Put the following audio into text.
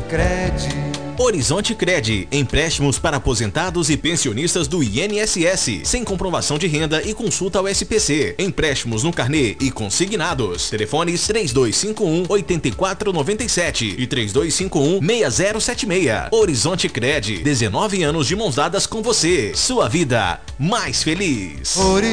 Cred. Horizonte Cred, empréstimos para aposentados e pensionistas do INSS, sem comprovação de renda e consulta ao SPC. Empréstimos no carnê e consignados. Telefones 3251-8497 e 3251-6076. Horizonte Cred, 19 anos de mãos dadas com você. Sua vida mais feliz.